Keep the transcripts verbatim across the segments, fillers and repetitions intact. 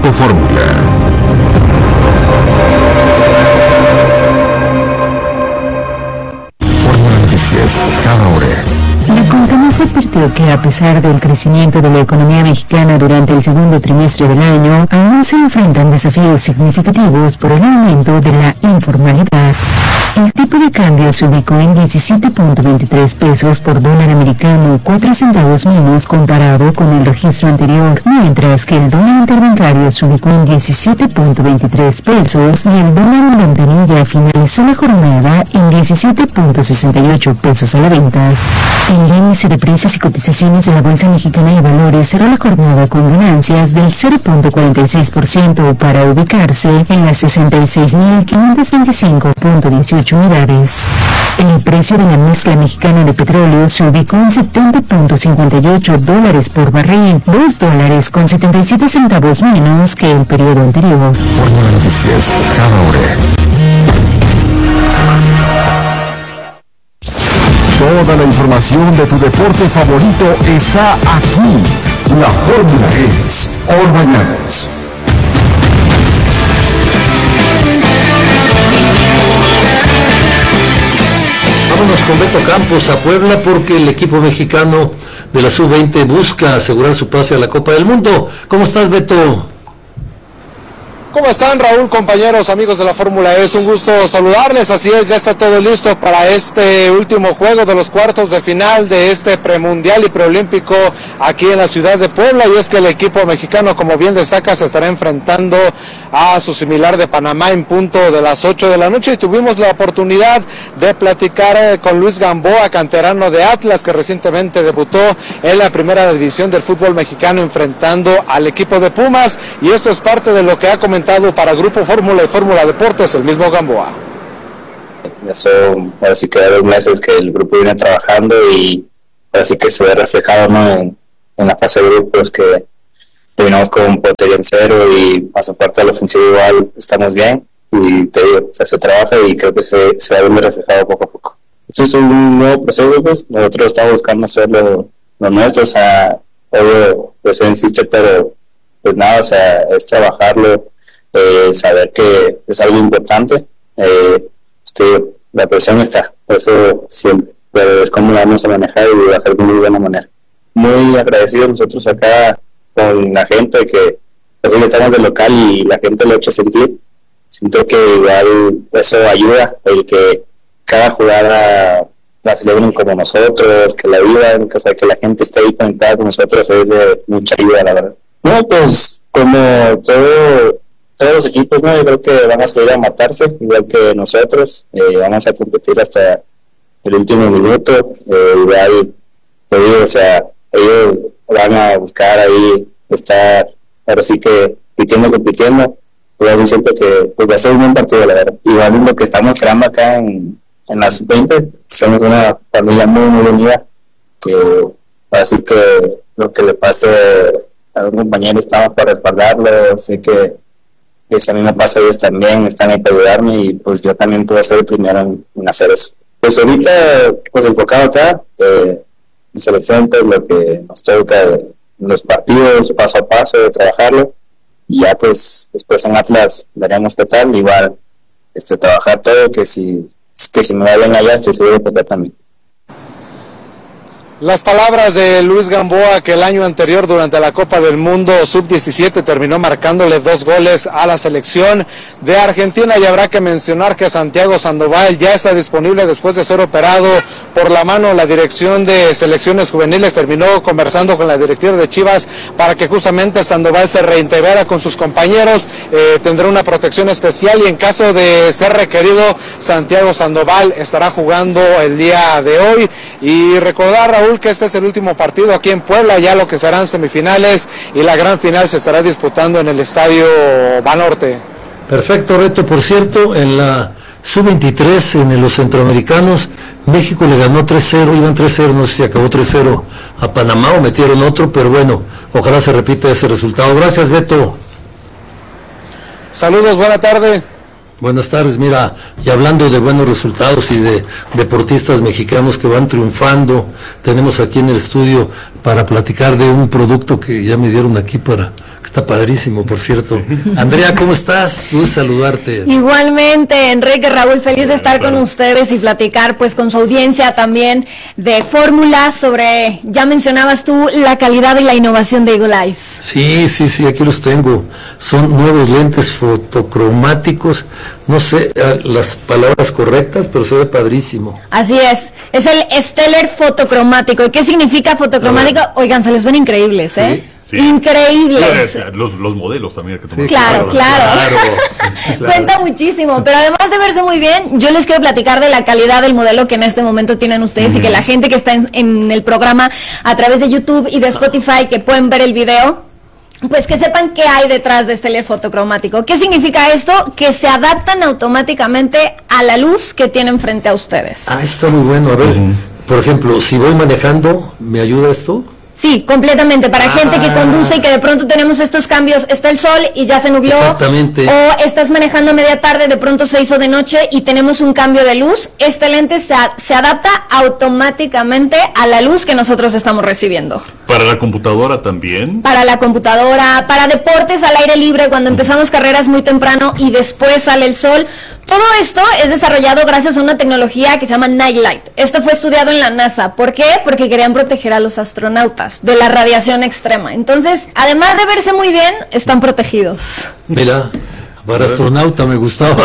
Auto Fórmula. Fórmula Noticias, cada hora. La Concanaco advirtió que a pesar del crecimiento de la economía mexicana durante el segundo trimestre del año, aún se enfrentan desafíos significativos por el aumento de la informalidad. El tipo de cambio se ubicó en diecisiete punto veintitrés pesos por dólar americano, cuatro centavos menos comparado con el registro anterior, mientras que el dólar interbancario se ubicó en diecisiete punto veintitrés pesos y el dólar en ventanilla finalizó la jornada en diecisiete punto sesenta y ocho pesos a la venta. El índice de precios y cotizaciones de la Bolsa Mexicana de Valores cerró la jornada con ganancias del cero punto cuarenta y seis por ciento para ubicarse en las sesenta y seis mil quinientos veinticinco punto dieciocho unidades. El precio de la mezcla mexicana de petróleo se ubicó en setenta punto cincuenta y ocho dólares por barril, dos dólares con setenta y siete centavos menos que el periodo anterior. Fórmula Noticias, cada hora. Toda la información de tu deporte favorito está aquí. La fórmula es All Mañanas. Vámonos con Beto Campos a Puebla porque el equipo mexicano de la sub veinte busca asegurar su pase a la Copa del Mundo. ¿Cómo estás, Beto? ¿Cómo están, Raúl, compañeros, amigos de la Fórmula E? Es un gusto saludarles. Así es, ya está todo listo para este último juego de los cuartos de final de este premundial y preolímpico aquí en la ciudad de Puebla. Y es que el equipo mexicano, como bien destaca, se estará enfrentando a su similar de Panamá en punto de las ocho de la noche. Y tuvimos la oportunidad de platicar con Luis Gamboa, canterano de Atlas, que recientemente debutó en la primera división del fútbol mexicano enfrentando al equipo de Pumas. Y esto es parte de lo que ha comentado para Grupo Fórmula y Fórmula Deportes el mismo Gamboa. Eso, ahora sí que dos meses que el grupo viene trabajando y ahora sí que se ve reflejado, ¿no? en, en la fase de grupos, que terminamos con portería en cero y más aparte de la ofensiva igual estamos bien y te digo, o sea, se trabaja y creo que se, se va viendo reflejado poco a poco. Esto es un nuevo proceso, pues nosotros estamos buscando hacer lo, lo nuestro, o sea, obvio, eso insiste, pero pues nada, o sea, es trabajarlo. Eh, saber que es algo importante, eh, este, la presión está, eso siempre, pero es como la vamos a manejar y va a ser de muy buena manera. Muy agradecidos nosotros acá con la gente, que pues, estamos de local y la gente lo ha hecho sentir. Siento que igual eso ayuda, el que cada jugada la celebren como nosotros, que la vivan, que, o sea, que la gente esté ahí conectada con nosotros es de mucha ayuda, la verdad. No, pues como todo todos los equipos, no, yo creo que van a salir a matarse, igual que nosotros, eh, vamos a competir hasta el último minuto, eh, igual, te digo, o sea, ellos van a buscar ahí estar, ahora sí que compitiendo, compitiendo, igual yo siento que pues, va a ser un buen partido, la verdad. Igual es lo que estamos creando acá en, en la sub veinte, somos una familia muy, muy unida, que así que lo que le pase a un compañero estamos para respaldarlo, sé que que si a mí me pasa, ellos también están ahí para ayudarme y pues yo también puedo ser el primero en, en hacer eso. Pues ahorita, pues enfocado acá, eh, mi selección, pues lo que nos toca de los partidos, paso a paso, de trabajarlo, y ya pues después en Atlas veremos qué tal, igual este, trabajar todo, que si, que si me va bien allá, estoy seguro que acá también. Las palabras de Luis Gamboa, que el año anterior durante la Copa del Mundo sub diecisiete terminó marcándole dos goles a la selección de Argentina, y habrá que mencionar que Santiago Sandoval ya está disponible después de ser operado por la mano. La dirección de selecciones juveniles terminó conversando con la directiva de Chivas para que justamente Sandoval se reintegrara con sus compañeros, eh, tendrá una protección especial y en caso de ser requerido, Santiago Sandoval estará jugando el día de hoy. Y recordar, Raúl, que este es el último partido aquí en Puebla, ya lo que serán semifinales y la gran final se estará disputando en el Estadio Banorte. Perfecto, Reto. Por cierto, en la sub veintitrés, en los centroamericanos, México le ganó tres cero, iban tres cero, no sé si acabó tres cero a Panamá o metieron otro, pero bueno, ojalá se repita ese resultado. Gracias, Beto. Saludos, buena tarde. Buenas tardes. Mira, y hablando de buenos resultados y de deportistas mexicanos que van triunfando, tenemos aquí en el estudio para platicar de un producto que ya me dieron aquí para que Está padrísimo, por cierto. Andrea, ¿cómo estás? Gusto saludarte. Igualmente, Enrique, Raúl, feliz de estar con ustedes y platicar pues con su audiencia también de fórmulas sobre, ya mencionabas tú, la calidad y la innovación de Eagle Eyes. Sí, sí, sí, aquí los tengo. Son nuevos lentes fotocromáticos. No sé las palabras correctas, pero se ve padrísimo. Así es, es el Stellar fotocromático. ¿Y qué significa fotocromático? Oigan, se les ven increíbles, ¿eh? Sí. Sí. Increíbles. Sí, los, los modelos también que tomar. Sí, Claro, claro. claro, claro. Cuenta muchísimo, pero además de verse muy bien, yo les quiero platicar de la calidad del modelo que en este momento tienen ustedes mm. y que la gente que está en, en el programa a través de YouTube y de Spotify que pueden ver el video, pues que sepan qué hay detrás de este Stellar fotocromático. ¿Qué significa esto? Que se adaptan automáticamente a la luz que tienen frente a ustedes. Ah, esto está muy bueno. A ver, uh-huh. por ejemplo, si voy manejando, ¿me ayuda esto? Sí, completamente, para ah. gente que conduce y que de pronto tenemos estos cambios, está el sol y ya se nubló. Exactamente. O estás manejando a media tarde, de pronto se hizo de noche y tenemos un cambio de luz. Este lente se, a, se adapta automáticamente a la luz que nosotros estamos recibiendo. ¿Para la computadora también? Para la computadora, para deportes al aire libre, cuando empezamos carreras muy temprano y después sale el sol. Todo esto es desarrollado gracias a una tecnología que se llama Nightlight. Esto fue estudiado en la NASA. ¿Por qué? Porque querían proteger a los astronautas de la radiación extrema. Entonces, además de verse muy bien, están protegidos. Mira, para astronauta me gustaba.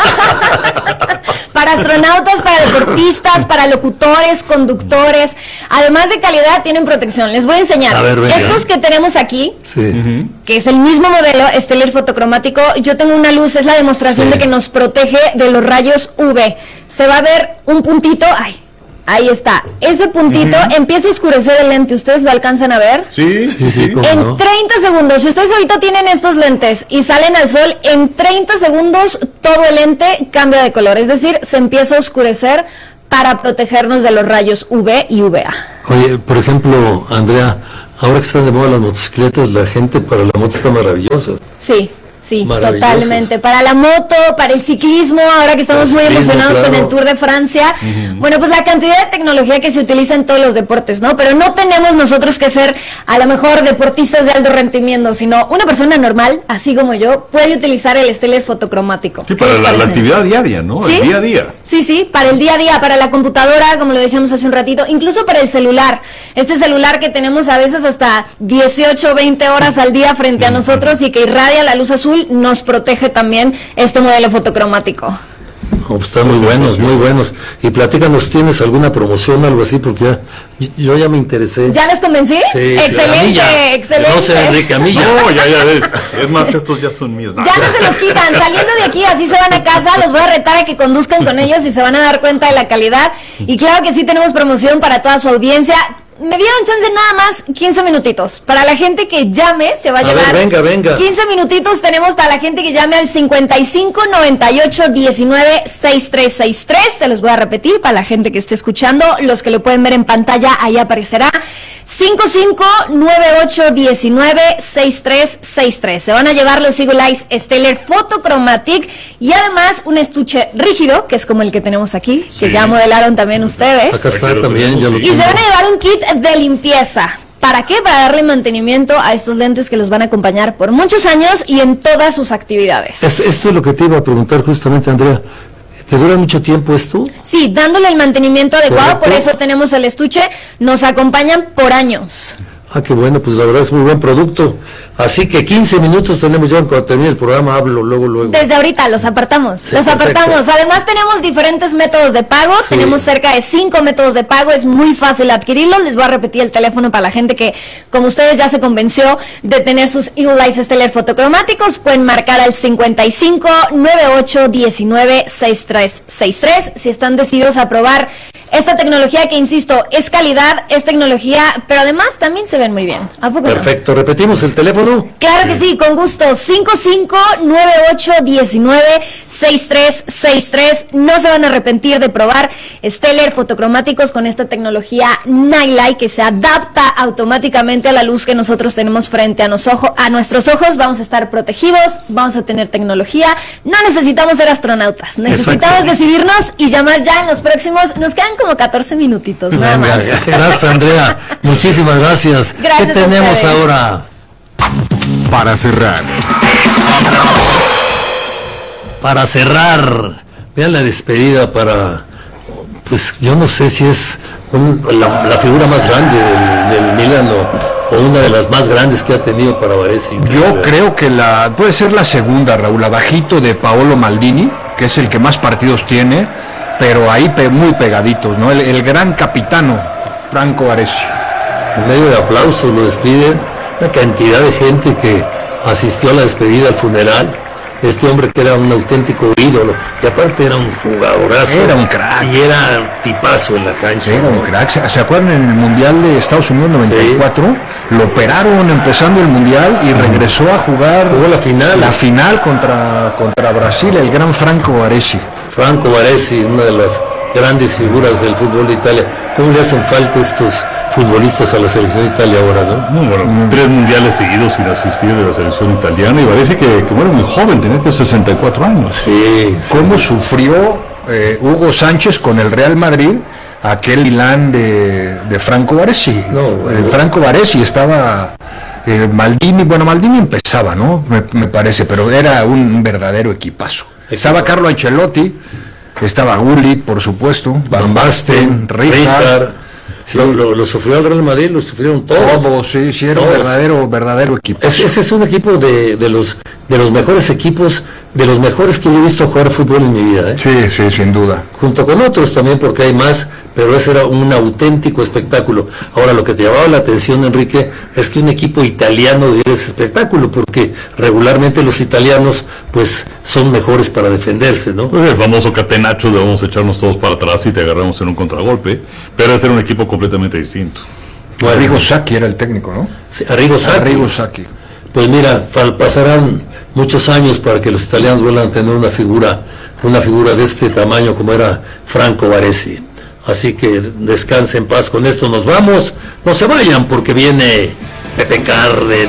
Para astronautas, para deportistas, para locutores, conductores. Además de calidad, tienen protección. Les voy a enseñar. A ver, estos que tenemos aquí, sí. uh-huh. que es el mismo modelo, Stellar fotocromático. Yo tengo una luz, es la demostración sí. de que nos protege de los rayos U V. Se va a ver un puntito, ay, ahí está. Ese puntito uh-huh. empieza a oscurecer el lente. ¿Ustedes lo alcanzan a ver? Sí, sí, sí. En no? treinta segundos, si ustedes ahorita tienen estos lentes y salen al sol, en treinta segundos todo el lente cambia de color. Es decir, se empieza a oscurecer para protegernos de los rayos U V y U V A. Oye, por ejemplo, Andrea, ahora que están de moda las motocicletas, la gente para la moto está maravillosa. Sí. Sí, totalmente. Para la moto, para el ciclismo, ahora que estamos muy emocionados claro. con el Tour de Francia. Uh-huh. Bueno, pues la cantidad de tecnología que se utiliza en todos los deportes, ¿no? Pero no tenemos nosotros que ser, a lo mejor, deportistas de alto rendimiento, sino una persona normal, así como yo, puede utilizar el Stellar fotocromático. Sí, para la, la actividad diaria, ¿no? ¿Sí? El día a día. Sí, sí, para el día a día, para la computadora, como lo decíamos hace un ratito, incluso para el celular. Este celular que tenemos a veces hasta dieciocho, veinte horas al día frente a nosotros y que irradia la luz azul, nos protege también este modelo fotocromático. Oh, pues están muy buenos, muy buenos. Y platícanos, ¿tienes alguna promoción o algo así? Porque ya, yo ya me interesé. ¿Ya les convencí? Sí, excelente, sí, ya, excelente. No sé, Enrique, a mí ya. No, ya, ya, es, es más, estos ya son míos. Ya no se los quitan, saliendo de aquí, así se van a casa, los voy a retar a que conduzcan con ellos y se van a dar cuenta de la calidad. Y claro que sí tenemos promoción para toda su audiencia. Me dieron chance nada más quince minutitos. Para la gente que llame, se va a, a llevar. Ver, venga, venga. quince minutitos tenemos para la gente que llame al cincuenta y cinco, noventa y ocho, diecinueve, sesenta y tres sesenta y tres. Se los voy a repetir para la gente que esté escuchando. Los que lo pueden ver en pantalla, ahí aparecerá. cincuenta y cinco, noventa y ocho, diecinueve, sesenta y tres sesenta y tres. Se van a llevar los Eagle Eyes Stellar Photochromatic y además un estuche rígido, que es como el que tenemos aquí, sí. que ya modelaron también ustedes. Acá está también, ya lo Y se van a llevar un kit de limpieza. ¿Para qué? Para darle mantenimiento a estos lentes que los van a acompañar por muchos años y en todas sus actividades. Es, esto es lo que te iba a preguntar justamente, Andrea. ¿Te dura mucho tiempo esto? Sí, dándole el mantenimiento adecuado, ¿correcto? Por eso tenemos el estuche, nos acompañan por años. Ah, qué bueno, pues la verdad es muy buen producto. Así que quince minutos tenemos ya, cuando termine el programa hablo luego, luego. Desde ahorita los apartamos, sí, los perfecto. apartamos. Además tenemos diferentes métodos de pago, sí. tenemos cerca de cinco métodos de pago, es muy fácil adquirirlos. Les voy a repetir el teléfono para la gente que, como ustedes ya se convenció de tener sus Eagle Eyes Stellar fotocromáticos, pueden marcar al cincuenta y cinco, noventa y ocho, diecinueve, sesenta y tres sesenta y tres si están decididos a probar esta tecnología que, insisto, es calidad, es tecnología, pero además también se ven muy bien. ¿A poco Perfecto, no? ¿Repetimos el teléfono? Claro que sí, con gusto. cincuenta y cinco, noventa y ocho, diecinueve, sesenta y tres sesenta y tres. No se van a arrepentir de probar Stellar fotocromáticos con esta tecnología Nightlight que se adapta automáticamente a la luz que nosotros tenemos frente a, nos ojo, a nuestros ojos. Vamos a estar protegidos, vamos a tener tecnología. No necesitamos ser astronautas, necesitamos Exacto. decidirnos y llamar ya en los próximos. Nos quedan como catorce minutitos, nada Venga, más. Gracias, Andrea. Muchísimas gracias. Gracias. ¿Qué tenemos ahora? para cerrar. Para cerrar, vean la despedida para, pues yo no sé si es un, la, la figura más grande del, del Milan o, o una de las más grandes que ha tenido para Baresi. Yo creo que la puede ser la segunda, Raúl, abajito de Paolo Maldini, que es el que más partidos tiene, pero ahí pe, muy pegaditos, ¿no? El, el gran capitano, Franco Baresi. En medio de aplausos lo despiden, una cantidad de gente que asistió a la despedida, al funeral. Este hombre que era un auténtico ídolo, y aparte era un jugadorazo. Era un crack. Y era tipazo en la cancha. Era un crack. ¿Se, ¿Se acuerdan en el Mundial de Estados Unidos noventa y cuatro? Sí. Lo operaron empezando el Mundial y regresó a jugar. Jugó la final. La final contra, contra Brasil, el gran Franco Baresi. Franco Baresi, una de las grandes figuras del fútbol de Italia. ¿Cómo le hacen falta estos futbolistas a la selección de Italia ahora, no? No, bueno, mm. tres mundiales seguidos sin asistir de la selección italiana, y parece que, que bueno, muy joven, tenía que sesenta y cuatro años. Sí. ¿Cómo sí, sufrió eh, Hugo Sánchez con el Real Madrid aquel Milán de, de Franco Baresi? No, bueno. eh, Franco Baresi estaba... Eh, Maldini, bueno, Maldini empezaba, ¿no? Me, me parece, pero era un verdadero equipazo. Estaba Carlo Ancelotti, estaba Gullit, por supuesto, Van Basten, Rijkaard. Sí. Lo, lo, lo sufrió el Real Madrid, lo sufrieron todos. Todos, sí, sí, era un verdadero, verdadero equipo. Ese, ese es un equipo de, de los de los mejores equipos, de los mejores que yo he visto jugar fútbol en mi vida, ¿eh? Sí, sí, sin duda. Junto con otros también, porque hay más, pero ese era un auténtico espectáculo. Ahora, lo que te llamaba la atención, Enrique, es que un equipo italiano diera ese espectáculo, porque regularmente los italianos, pues, son mejores para defenderse, ¿no? Pues el famoso catenaccio de vamos a echarnos todos para atrás y te agarramos en un contragolpe, pero este era un equipo completamente distinto. Bueno, Arrigo Sacchi era el técnico, ¿no? Sí, Arrigo Sacchi. Arrigo Sacchi. Pues mira, pasarán muchos años para que los italianos vuelvan a tener una figura, una figura de este tamaño como era Franco Baresi. Así que descanse en paz. Con esto nos vamos. No se vayan porque viene Pepe Cárdenas.